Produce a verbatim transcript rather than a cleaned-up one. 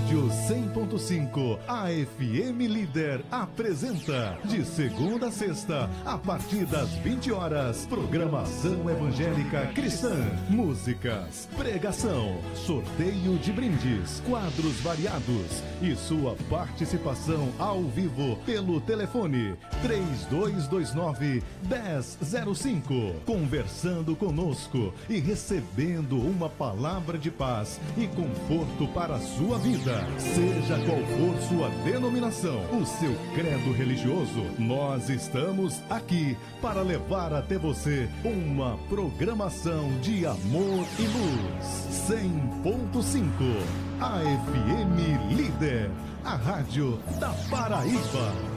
Rádio cem ponto cinco, a F M Líder apresenta, de segunda a sexta, a partir das vinte horas, programação evangélica cristã, músicas, pregação, sorteio de brindes, quadros variados e sua participação ao vivo pelo telefone três dois dois nove, um zero zero cinco, conversando conosco e recebendo uma palavra de paz e conforto para a sua vida. Seja qual for sua denominação, o seu credo religioso, nós estamos aqui para levar até você uma programação de amor e luz. cem ponto cinco, a F M Líder, a rádio da Paraíba.